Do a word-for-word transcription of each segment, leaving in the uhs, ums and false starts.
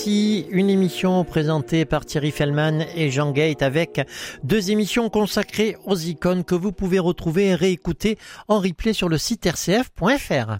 Ici, une émission présentée par Thierry Fellman et Jean Gate avec deux émissions consacrées aux icônes que vous pouvez retrouver et réécouter en replay sur le site r c f point f r.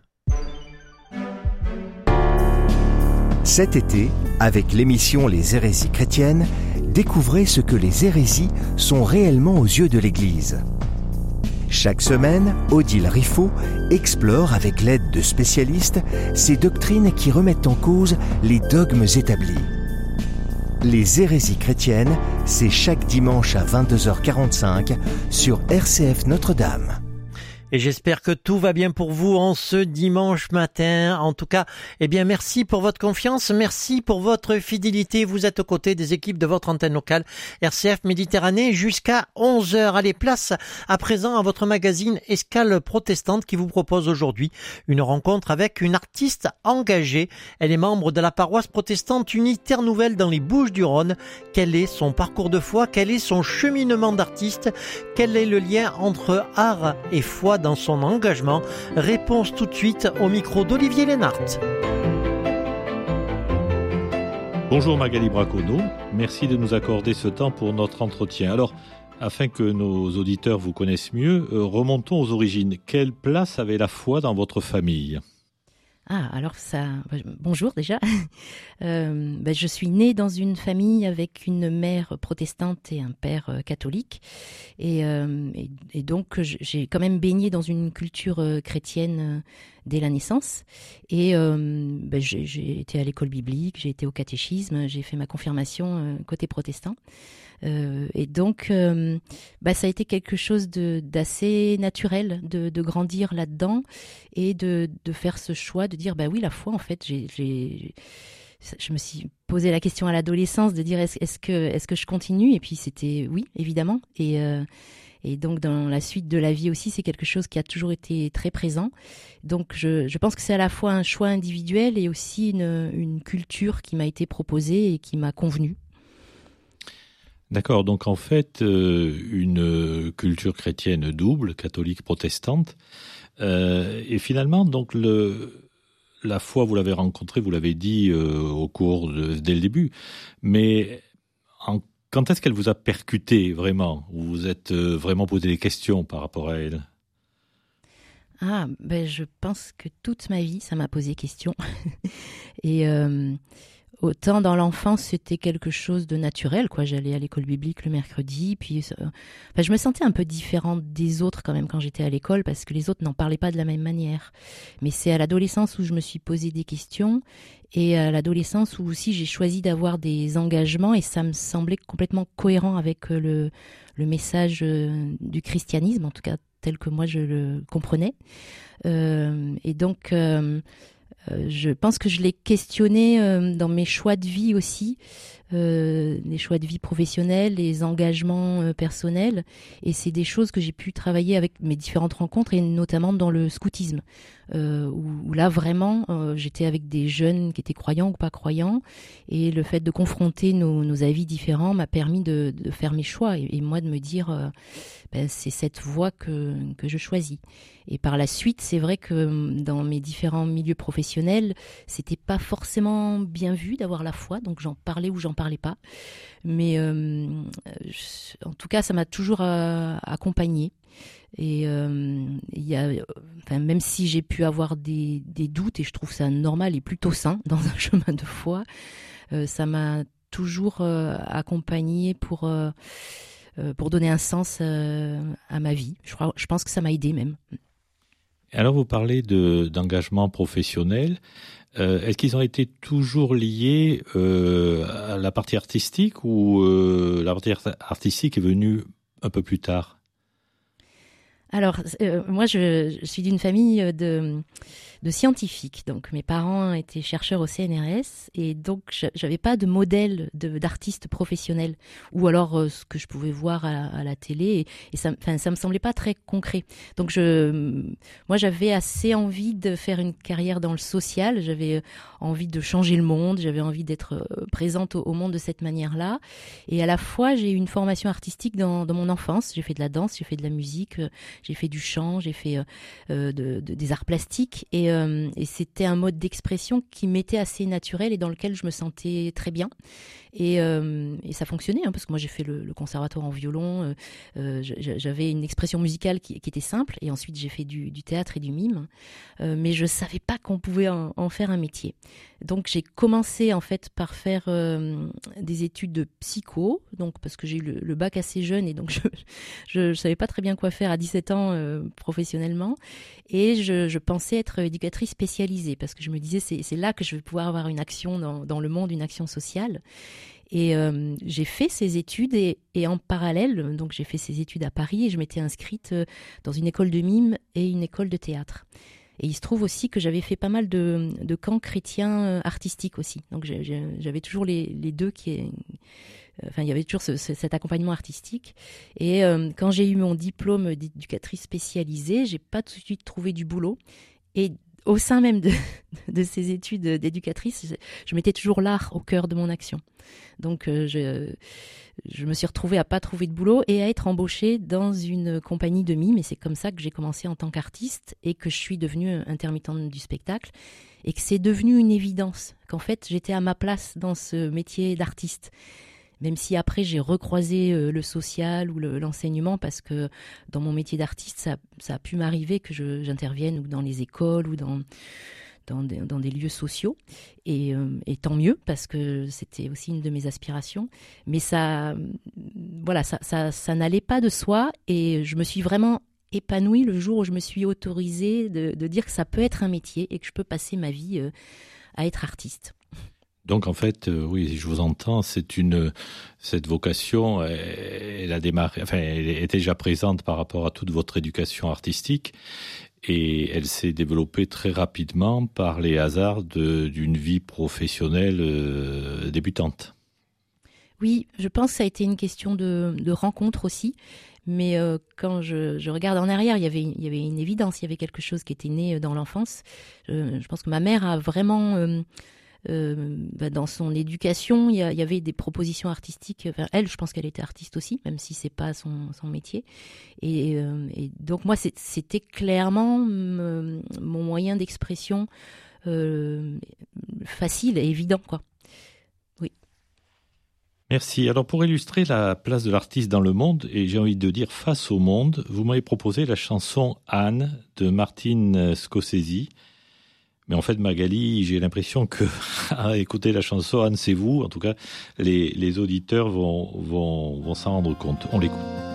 Cet été, avec l'émission Les hérésies chrétiennes, découvrez ce que les hérésies sont réellement aux yeux de l'Église. Chaque semaine, Odile Riffaut explore avec l'aide de spécialistes ces doctrines qui remettent en cause les dogmes établis. Les hérésies chrétiennes, c'est chaque dimanche à vingt-deux heures quarante-cinq sur R C F Notre-Dame. Et j'espère que tout va bien pour vous en ce dimanche matin. En tout cas, eh bien, merci pour votre confiance. Merci pour votre fidélité. Vous êtes aux côtés des équipes de votre antenne locale R C F Méditerranée jusqu'à onze heures. Allez, place à présent à votre magazine Escale Protestante qui vous propose aujourd'hui une rencontre avec une artiste engagée. Elle est membre de la paroisse protestante unie Terre Nouvelle dans les Bouches-du-Rhône. Quel est son parcours de foi? Quel est son cheminement d'artiste? Quel est le lien entre art et foi dans son engagement? Réponse tout de suite au micro d'Olivier Lénart. Bonjour Magali Braconneau, merci de nous accorder ce temps pour notre entretien. Alors, afin que nos auditeurs vous connaissent mieux, euh, remontons aux origines. Quelle place avait la foi dans votre famille ? Ah, alors ça... Bonjour déjà. euh, ben, je suis née dans une famille avec une mère protestante et un père euh, catholique. Et, euh, et, et donc, j'ai quand même baigné dans une culture euh, chrétienne euh, dès la naissance. Et euh, ben, j'ai, j'ai été à l'école biblique, j'ai été au catéchisme, j'ai fait ma confirmation euh, côté protestant. Euh, et donc, euh, bah, ça a été quelque chose de, d'assez naturel de, de grandir là-dedans et de, de faire ce choix de dire, bah oui, la foi, en fait, j'ai, j'ai, je me suis posé la question à l'adolescence de dire, est-ce, est-ce que, est-ce que je continue? Et puis c'était oui, évidemment. Et, euh, et donc, dans la suite de la vie aussi, c'est quelque chose qui a toujours été très présent. Donc, je, je pense que c'est à la fois un choix individuel et aussi une, une culture qui m'a été proposée et qui m'a convenu. D'accord, donc en fait, euh, une culture chrétienne double, catholique, protestante, euh, et finalement, donc le, la foi, vous l'avez rencontrée, vous l'avez dit euh, au cours de, dès le début, mais en, quand est-ce qu'elle vous a percuté vraiment? Vous vous êtes euh, vraiment posé des questions par rapport à elle? Ah, ben je pense que toute ma vie, ça m'a posé question. et euh, autant dans l'enfance, c'était quelque chose de naturel, quoi. J'allais à l'école biblique le mercredi, puis euh, enfin, je me sentais un peu différente des autres quand même quand j'étais à l'école, parce que les autres n'en parlaient pas de la même manière. Mais c'est à l'adolescence où je me suis posé des questions, et à l'adolescence où aussi j'ai choisi d'avoir des engagements, et ça me semblait complètement cohérent avec le, le message euh, du christianisme, en tout cas tel que moi je le comprenais. Euh, et donc... Euh, Euh, je pense que je l'ai questionné euh, dans mes choix de vie aussi, euh, les choix de vie professionnels, les engagements euh, personnels, et c'est des choses que j'ai pu travailler avec mes différentes rencontres, et notamment dans le scoutisme, euh, où, où là vraiment euh, j'étais avec des jeunes qui étaient croyants ou pas croyants, et le fait de confronter nos, nos avis différents m'a permis de, de faire mes choix, et, et moi de me dire euh, ben, c'est cette voie que, que je choisis. Et par la suite, c'est vrai que dans mes différents milieux professionnels, c'était pas forcément bien vu d'avoir la foi, donc j'en parlais ou j'en parlais pas. Mais euh, je, en tout cas, ça m'a toujours euh, accompagnée. Et euh, il y a, enfin, même si j'ai pu avoir des, des doutes, et je trouve ça normal et plutôt sain dans un chemin de foi, euh, ça m'a toujours euh, accompagnée pour, euh, pour donner un sens euh, à ma vie. Je, crois, je pense que ça m'a aidée même. Alors, vous parlez de, d'engagement professionnel. Euh, est-ce qu'ils ont été toujours liés euh, à la partie artistique ou euh, la partie artistique est venue un peu plus tard? Alors, euh, moi, je, je suis d'une famille de, de scientifiques. Donc, mes parents étaient chercheurs au C N R S, et donc, je n'avais pas de modèle de, d'artiste professionnel, ou alors euh, ce que je pouvais voir à, à la télé, et, et ça ne me semblait pas très concret. Donc, je, moi, j'avais assez envie de faire une carrière dans le social, j'avais envie de changer le monde, j'avais envie d'être présente au, au monde de cette manière-là. Et à la fois, j'ai eu une formation artistique dans, dans mon enfance. J'ai fait de la danse, j'ai fait de la musique, j'ai fait du chant, j'ai fait euh, de, de, des arts plastiques et, euh, et c'était un mode d'expression qui m'était assez naturel et dans lequel je me sentais très bien. Et, euh, et ça fonctionnait, hein, parce que moi j'ai fait le, le conservatoire en violon, euh, euh, j'avais une expression musicale qui, qui était simple, et ensuite j'ai fait du, du théâtre et du mime, euh, mais je savais pas qu'on pouvait en, en faire un métier. Donc j'ai commencé en fait par faire euh, des études de psycho, donc parce que j'ai eu le, le bac assez jeune et donc je, je, je savais pas très bien quoi faire à dix-sept ans euh, professionnellement, et je, je pensais être éducatrice spécialisée parce que je me disais c'est, c'est là que je vais pouvoir avoir une action dans, dans le monde, une action sociale. Et euh, j'ai fait ces études et, et en parallèle, donc j'ai fait ces études à Paris et je m'étais inscrite dans une école de mime et une école de théâtre. Et il se trouve aussi que j'avais fait pas mal de, de camps chrétiens artistiques aussi. Donc j'avais toujours les, les deux qui... Enfin, il y avait toujours ce, ce, cet accompagnement artistique. Et euh, quand j'ai eu mon diplôme d'éducatrice spécialisée, j'ai pas tout de suite trouvé du boulot. Et au sein même de, de ces études d'éducatrice, je, je mettais toujours l'art au cœur de mon action. Donc, euh, je, je me suis retrouvée à pas trouver de boulot et à être embauchée dans une compagnie de mime. Et c'est comme ça que j'ai commencé en tant qu'artiste et que je suis devenue intermittente du spectacle. Et que c'est devenu une évidence qu'en fait, j'étais à ma place dans ce métier d'artiste. Même si après j'ai recroisé euh, le social ou le, l'enseignement, parce que dans mon métier d'artiste, ça, ça a pu m'arriver que je, j'intervienne ou dans les écoles ou dans, dans, des, dans des lieux sociaux. Et, euh, et tant mieux, parce que c'était aussi une de mes aspirations. Mais ça, voilà, ça, ça, ça n'allait pas de soi et je me suis vraiment épanouie le jour où je me suis autorisée de, de dire que ça peut être un métier et que je peux passer ma vie euh, à être artiste. Donc en fait, euh, oui, je vous entends, c'est une cette vocation, elle, elle a démarré, enfin, elle est déjà présente par rapport à toute votre éducation artistique, et elle s'est développée très rapidement par les hasards de, d'une vie professionnelle euh, débutante. Oui, je pense que ça a été une question de, de rencontre aussi. Mais euh, quand je, je regarde en arrière, il y avait, il y avait une évidence, il y avait quelque chose qui était né dans l'enfance. Je, je pense que ma mère a vraiment... Euh, Euh, bah dans son éducation, il y, a, il y avait des propositions artistiques. Enfin, elle, je pense qu'elle était artiste aussi, même si c'est pas son, son métier. Et, euh, et donc moi, c'est, c'était clairement me, mon moyen d'expression euh, facile et évident, quoi. Oui. Merci. Alors pour illustrer la place de l'artiste dans le monde, et j'ai envie de dire face au monde, vous m'avez proposé la chanson Anne de Martin Scorsese. Mais en fait, Magali, j'ai l'impression que à écouter la chanson Anne, c'est vous. En tout cas, les, les auditeurs vont, vont, vont s'en rendre compte. On l'écoute.